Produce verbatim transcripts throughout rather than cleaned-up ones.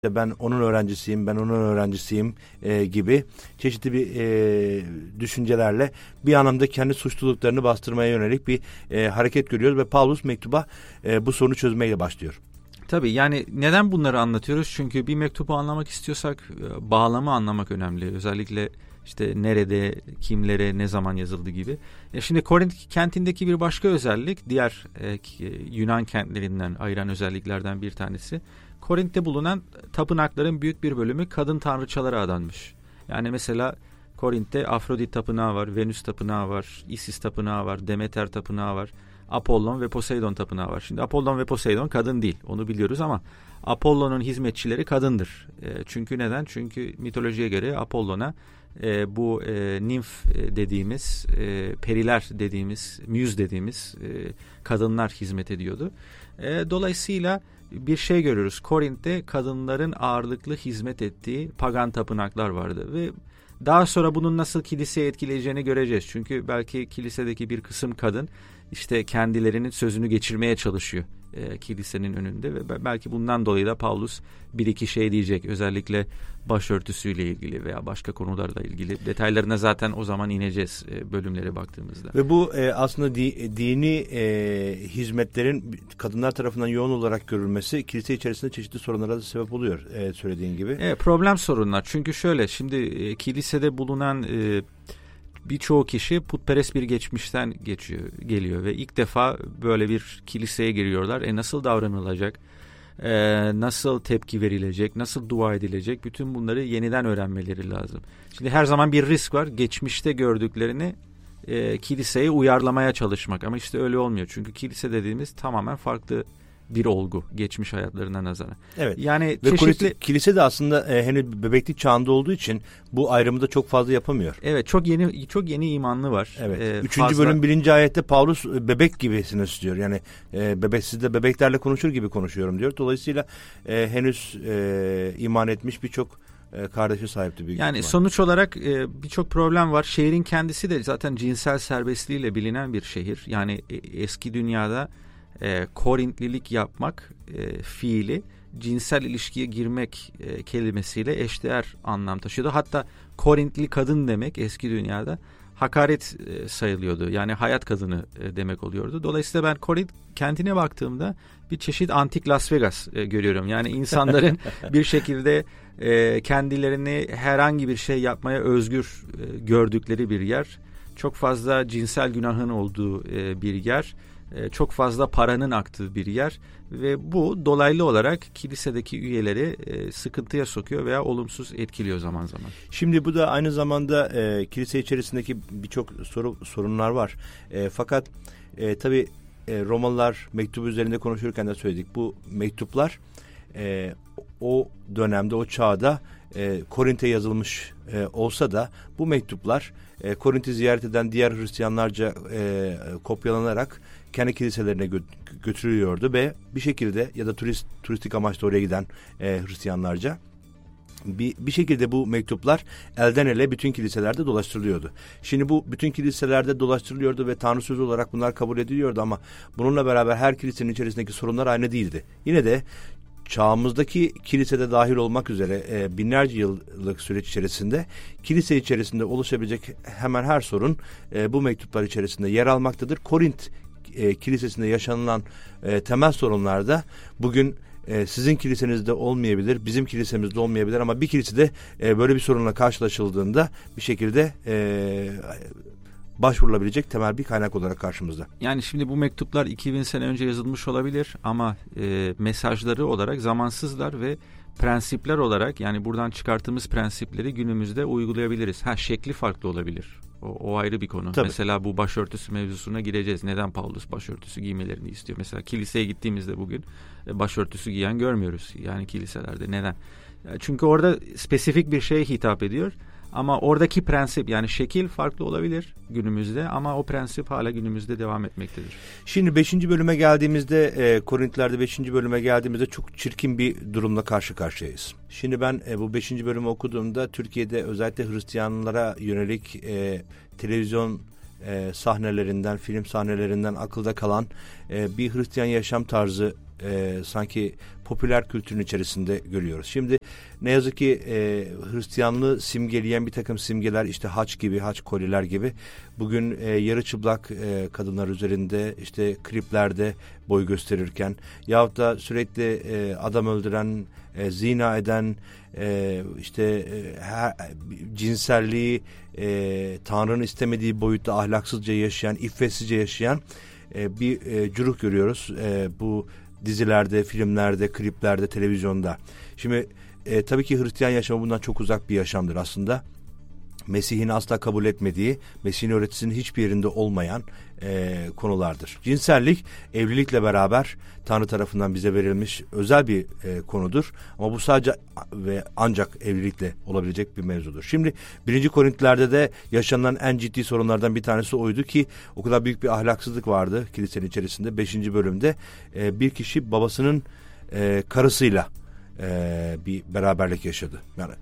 ben onun öğrencisiyim, ben onun öğrencisiyim e, gibi çeşitli bir e, düşüncelerle bir anlamda kendi suçluluklarını bastırmaya yönelik bir e, hareket görüyoruz ve Pavlus mektuba e, bu sorunu çözmeyle başlıyor. Tabii, yani neden bunları anlatıyoruz? Çünkü bir mektubu anlamak istiyorsak bağlamı anlamak önemli. Özellikle işte nerede, kimlere, ne zaman yazıldı gibi. E şimdi Korint kentindeki bir başka özellik, diğer e, Yunan kentlerinden ayıran özelliklerden bir tanesi. Korint'te bulunan tapınakların büyük bir bölümü kadın tanrıçalara adanmış. Yani mesela Korint'te Afrodit tapınağı var, Venüs tapınağı var, Isis tapınağı var, Demeter tapınağı var, Apollon ve Poseidon tapınağı var. Şimdi Apollon ve Poseidon kadın değil, onu biliyoruz ama Apollon'un hizmetçileri kadındır. E, çünkü neden? Çünkü mitolojiye göre Apollon'a e, bu e, nimf dediğimiz, e, periler dediğimiz, müz dediğimiz e, kadınlar hizmet ediyordu. E, dolayısıyla bir şey görüyoruz. Korint'te kadınların ağırlıklı hizmet ettiği pagan tapınaklar vardı ve daha sonra bunun nasıl kiliseye etkileyeceğini göreceğiz. Çünkü belki kilisedeki bir kısım kadın işte kendilerinin sözünü geçirmeye çalışıyor e, kilisenin önünde ve belki bundan dolayı da Pavlus bir iki şey diyecek. Özellikle başörtüsüyle ilgili veya başka konularla ilgili. Detaylarına zaten o zaman ineceğiz e, bölümlere baktığımızda. Ve bu e, aslında di, dini e, hizmetlerin kadınlar tarafından yoğun olarak görülmesi kilise içerisinde çeşitli sorunlara da sebep oluyor e, söylediğin gibi. Evet, problem sorunlar. Çünkü şöyle, şimdi e, kilisede bulunan e, birçoğu kişi putperest bir geçmişten geçiyor, geliyor ve ilk defa böyle bir kiliseye giriyorlar. E nasıl davranılacak? E, nasıl tepki verilecek? Nasıl dua edilecek? Bütün bunları yeniden öğrenmeleri lazım. Şimdi her zaman bir risk var. Geçmişte gördüklerini e, kiliseye uyarlamaya çalışmak. Ama işte öyle olmuyor. Çünkü kilise dediğimiz tamamen farklı bir olgu geçmiş hayatlarına nazaran. Evet. Yani ve çeşitli kilise de aslında e, henüz bebeklik çağında olduğu için bu ayrımı da çok fazla yapamıyor. Evet, çok yeni çok yeni imanlı var. Evet. Ee, Üçüncü fazla... bölüm birinci ayette Pavlus bebek gibisini istiyor. Yani e, bebek sizde bebeklerle konuşur gibi konuşuyorum diyor. Dolayısıyla e, henüz e, iman etmiş birçok e, kardeşe sahipti büyük Yani ihtimal. sonuç olarak e, birçok problem var. Şehrin kendisi de zaten cinsel serbestliğiyle bilinen bir şehir. Yani e, eski dünyada E, Korintlilik yapmak e, fiili cinsel ilişkiye girmek e, kelimesiyle eşdeğer anlam taşıyordu. Hatta Korintli kadın demek eski dünyada hakaret e, sayılıyordu. Yani hayat kadını e, demek oluyordu. Dolayısıyla ben Korint kentine baktığımda bir çeşit antik Las Vegas e, görüyorum. Yani insanların bir şekilde e, kendilerini herhangi bir şey yapmaya özgür e, gördükleri bir yer. Çok fazla cinsel günahın olduğu e, bir yer. Çok fazla paranın aktığı bir yer ve bu dolaylı olarak kilisedeki üyeleri e, sıkıntıya sokuyor veya olumsuz etkiliyor zaman zaman. Şimdi bu da aynı zamanda e, kilise içerisindeki birçok soru, sorunlar var. E, fakat e, tabii e, Romalılar mektubu üzerinde konuşurken de söyledik. Bu mektuplar e, o dönemde, o çağda e, Korint'e yazılmış e, olsa da bu mektuplar e, Korint'i ziyaret eden diğer Hristiyanlarca e, kopyalanarak kendi kiliselerine gö- götürülüyordu ve bir şekilde ya da turist turistik amaçla oraya giden e, Hristiyanlarca bir, bir şekilde bu mektuplar elden ele bütün kiliselerde dolaştırılıyordu. Şimdi bu bütün kiliselerde dolaştırılıyordu ve Tanrı sözü olarak bunlar kabul ediliyordu ama bununla beraber her kilisenin içerisindeki sorunlar aynı değildi. Yine de çağımızdaki kilisede dahil olmak üzere e, binlerce yıllık süreç içerisinde kilise içerisinde oluşabilecek hemen her sorun e, bu mektuplar içerisinde yer almaktadır. Korint e, kilisesinde yaşanılan e, temel sorunlar da bugün e, sizin kilisenizde olmayabilir, bizim kilisemizde olmayabilir ama bir kilisede e, böyle bir sorunla karşılaşıldığında bir şekilde e, başvurulabilecek temel bir kaynak olarak karşımızda. Yani şimdi bu mektuplar iki bin sene önce yazılmış olabilir ama e, mesajları olarak zamansızlar ve prensipler olarak, yani buradan çıkarttığımız prensipleri günümüzde uygulayabiliriz. Ha, şekli farklı olabilir. O, o ayrı bir konu. Tabii. Mesela bu başörtüsü mevzusuna gireceğiz. Neden Pavlus başörtüsü giymelerini istiyor? Mesela kiliseye gittiğimizde bugün başörtüsü giyen görmüyoruz. Yani kiliselerde. Neden? Çünkü orada spesifik bir şeye hitap ediyor. Ama oradaki prensip, yani şekil farklı olabilir günümüzde ama o prensip hala günümüzde devam etmektedir. Şimdi beşinci bölüme geldiğimizde e, Korintlilerde beşinci bölüme geldiğimizde çok çirkin bir durumla karşı karşıyayız. Şimdi ben e, bu beşinci bölümü okuduğumda Türkiye'de özellikle Hristiyanlara yönelik e, televizyon e, sahnelerinden, film sahnelerinden akılda kalan e, bir Hristiyan yaşam tarzı e, sanki popüler kültürün içerisinde görüyoruz. Şimdi ne yazık ki e, Hristiyanlığı simgeleyen bir takım simgeler, işte haç gibi, haç koliler gibi bugün e, yarı çıplak e, kadınlar üzerinde işte kliplerde boy gösterirken yahut da sürekli e, adam öldüren, e, zina eden, e, işte e, her, cinselliği e, Tanrı'nın istemediği boyutta ahlaksızca yaşayan, iffetsizce yaşayan e, bir e, güruh görüyoruz e, bu dizilerde, filmlerde, kliplerde, televizyonda. Şimdi e, tabii ki Hristiyan yaşamı bundan çok uzak bir yaşamdır aslında. Mesih'in asla kabul etmediği, Mesih'in öğretisinin hiçbir yerinde olmayan e, konulardır. Cinsellik, evlilikle beraber Tanrı tarafından bize verilmiş özel bir e, konudur. Ama bu sadece ve ancak evlilikle olabilecek bir mevzudur. Şimdi birinci Korintlilerde de yaşanan en ciddi sorunlardan bir tanesi oydu ki o kadar büyük bir ahlaksızlık vardı kilisenin içerisinde. Beşinci bölümde e, bir kişi babasının e, karısıyla e, bir beraberlik yaşadı. Yani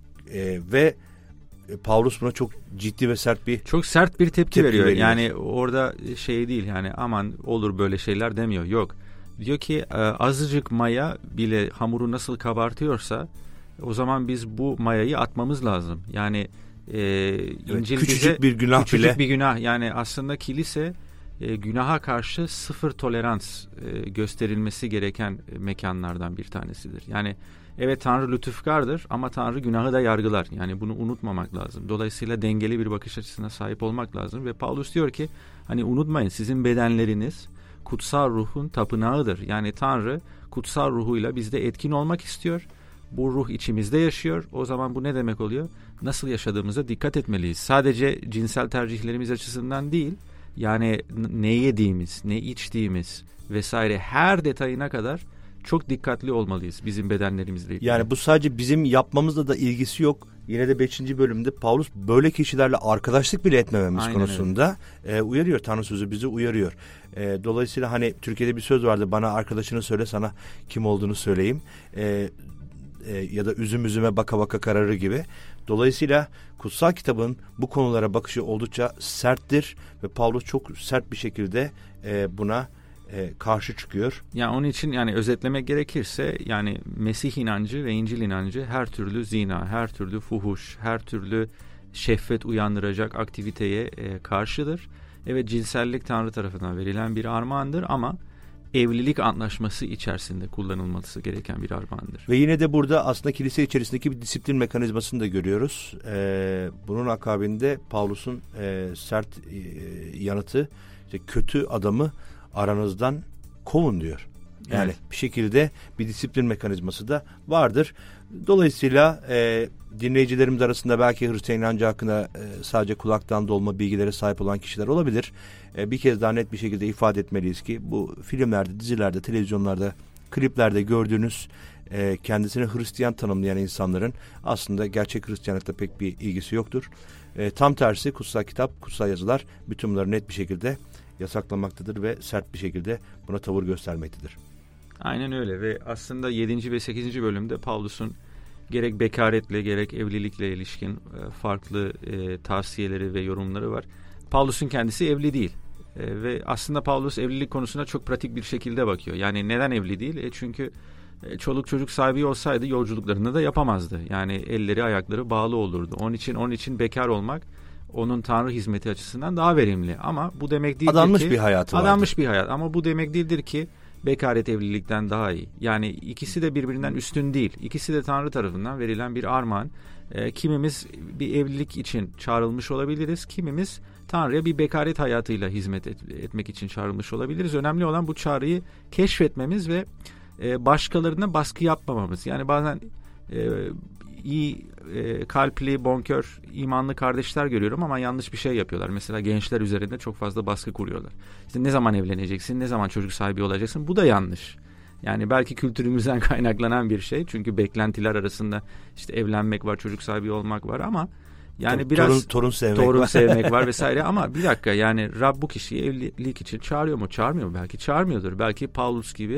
e, ve Paulus buna çok ciddi ve sert bir çok sert bir tepki, tepki veriyor. veriyor. Yani orada şey değil, yani aman olur böyle şeyler demiyor. Yok. Diyor ki azıcık maya bile hamuru nasıl kabartıyorsa o zaman biz bu mayayı atmamız lazım. Yani e, İncil evet, küçücük bize bir günah küçücük bile. bir günah. Yani aslında kilise e, günaha karşı sıfır tolerans e, gösterilmesi gereken mekanlardan bir tanesidir. Yani evet, Tanrı lütufkardır ama Tanrı günahı da yargılar. Yani bunu unutmamak lazım. Dolayısıyla dengeli bir bakış açısına sahip olmak lazım. Ve Paulus diyor ki hani unutmayın, sizin bedenleriniz kutsal ruhun tapınağıdır. Yani Tanrı kutsal ruhuyla bizde etkin olmak istiyor. Bu ruh içimizde yaşıyor. O zaman bu ne demek oluyor? Nasıl yaşadığımıza dikkat etmeliyiz. Sadece cinsel tercihlerimiz açısından değil, yani ne yediğimiz, ne içtiğimiz vesaire her detayına kadar çok dikkatli olmalıyız bizim bedenlerimizle ilgili. Yani bu sadece bizim yapmamızla da ilgisi yok. Yine de beşinci bölümde Paulus böyle kişilerle arkadaşlık bile etmememiz Aynen konusunda e, uyarıyor. Tanrı sözü bizi uyarıyor. E, dolayısıyla hani Türkiye'de bir söz vardı, bana arkadaşını söyle sana kim olduğunu söyleyeyim. E, e, ya da üzüm üzüme baka baka kararır gibi. Dolayısıyla kutsal kitabın bu konulara bakışı oldukça serttir ve Paulus çok sert bir şekilde e, buna E, karşı çıkıyor. Yani onun için, yani özetlemek gerekirse, yani Mesih inancı ve İncil inancı her türlü zina, her türlü fuhuş, her türlü şehvet uyandıracak aktiviteye e, karşıdır. Evet, cinsellik Tanrı tarafından verilen bir armağandır ama evlilik anlaşması içerisinde kullanılması gereken bir armağandır. Ve yine de burada aslında kilise içerisindeki bir disiplin mekanizmasını da görüyoruz. E, bunun akabinde Paulus'un e, sert e, yanıtı, işte kötü adamı aranızdan kovun diyor. Yani evet, bir şekilde bir disiplin mekanizması da vardır. Dolayısıyla e, dinleyicilerimiz arasında belki Hristiyan inancı hakkında e, sadece kulaktan dolma bilgilere sahip olan kişiler olabilir. E, bir kez daha net bir şekilde ifade etmeliyiz ki bu filmlerde, dizilerde, televizyonlarda, kliplerde gördüğünüz e, kendisini Hristiyan tanımlayan insanların aslında gerçek Hristiyanlıkla pek bir ilgisi yoktur. E, tam tersi kutsal kitap, kutsal yazılar bütün bunları net bir şekilde yasaklamaktadır ve sert bir şekilde buna tavır göstermektedir. Aynen öyle ve aslında yedinci ve sekizinci bölümde Paulus'un gerek bekaretle gerek evlilikle ilişkin farklı e, tavsiyeleri ve yorumları var. Paulus'un kendisi evli değil e, ve aslında Paulus evlilik konusuna çok pratik bir şekilde bakıyor. Yani neden evli değil? E çünkü e, çoluk çocuk sahibi olsaydı yolculuklarını da yapamazdı. Yani elleri ayakları bağlı olurdu. Onun için onun için bekar olmak onun Tanrı hizmeti açısından daha verimli. Ama bu demek değildir adanmış ki... bir hayatı vardır. Adanmış bir hayat. Ama bu demek değildir ki bekaret evlilikten daha iyi. Yani ikisi de birbirinden üstün değil. İkisi de Tanrı tarafından verilen bir armağan. E, kimimiz bir evlilik için çağrılmış olabiliriz. Kimimiz Tanrı'ya bir bekaret hayatıyla hizmet et, etmek için çağrılmış olabiliriz. Önemli olan bu çağrıyı keşfetmemiz ve e, başkalarına baskı yapmamamız. Yani bazen... E, iyi e, kalpli, bonkör, imanlı kardeşler görüyorum ama yanlış bir şey yapıyorlar. Mesela gençler üzerinde çok fazla baskı kuruyorlar. İşte ne zaman evleneceksin, ne zaman çocuk sahibi olacaksın? Bu da yanlış. Yani belki kültürümüzden kaynaklanan bir şey. Çünkü beklentiler arasında işte evlenmek var, çocuk sahibi olmak var ama yani torun, biraz torun sevmek torun var. sevmek var vesaire ama bir dakika, yani Rab bu kişiyi evlilik için çağırıyor mu? Çağırmıyor mu? Belki çağırmıyordur. Belki Paulus gibi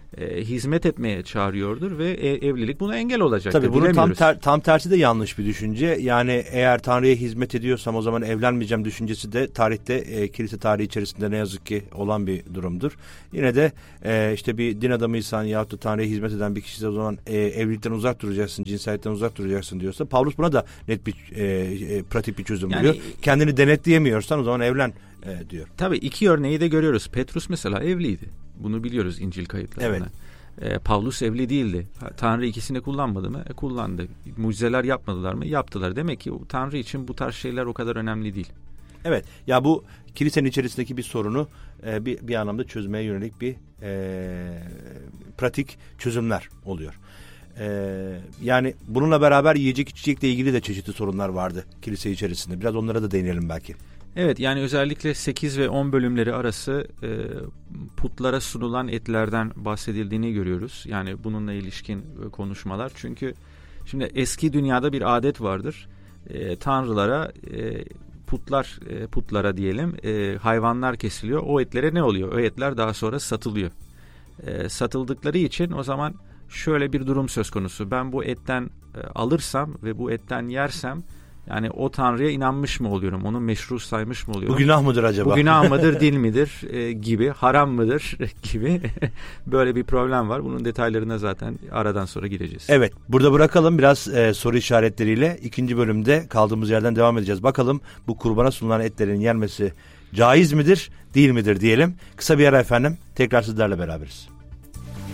e, hizmet etmeye çağırıyordur ve e, evlilik buna engel olacaktır. Tabii bunun tam, ter, tam tersi de yanlış bir düşünce. Yani eğer Tanrı'ya hizmet ediyorsam o zaman evlenmeyeceğim düşüncesi de tarihte, e, kilise tarihi içerisinde ne yazık ki olan bir durumdur. Yine de e, işte bir din adamıysan yahut da Tanrı'ya hizmet eden bir kişi o zaman e, evlilikten uzak duracaksın, cinsellikten uzak duracaksın diyorsa Pavlus buna da net bir e, e, pratik bir çözüm yani, buluyor. Kendini denetleyemiyorsan o zaman evlen e, diyor. Tabii iki örneği de görüyoruz. Petrus mesela evliydi. Bunu biliyoruz İncil kayıtlarında. Evet. E, Pavlus evli değildi. Tanrı ikisini kullanmadı mı? E, kullandı. Mucizeler yapmadılar mı? Yaptılar. Demek ki Tanrı için bu tarz şeyler o kadar önemli değil. Evet. Ya bu kilisenin içerisindeki bir sorunu e, bir, bir anlamda çözmeye yönelik bir e, pratik çözümler oluyor. E, yani bununla beraber yiyecek içecekle ilgili de çeşitli sorunlar vardı kilise içerisinde. Biraz onlara da değinelim belki. Evet, yani özellikle sekiz ve on bölümleri arası e, putlara sunulan etlerden bahsedildiğini görüyoruz. Yani bununla ilişkin konuşmalar. Çünkü şimdi eski dünyada bir adet vardır. E, tanrılara e, putlar e, putlara diyelim e, hayvanlar kesiliyor. O etlere ne oluyor? O etler daha sonra satılıyor. E, satıldıkları için o zaman şöyle bir durum söz konusu. Ben bu etten e, alırsam ve bu etten yersem, yani o Tanrı'ya inanmış mı oluyorum? Onu meşru saymış mı oluyorum? Bu günah mıdır acaba? Bu günah mıdır, değil midir e, gibi, haram mıdır gibi böyle bir problem var. Bunun detaylarına zaten aradan sonra gireceğiz. Evet, burada bırakalım biraz e, soru işaretleriyle. İkinci bölümde kaldığımız yerden devam edeceğiz. Bakalım bu kurbana sunulan etlerin yenmesi caiz midir, değil midir diyelim. Kısa bir ara efendim. Tekrar sizlerle beraberiz.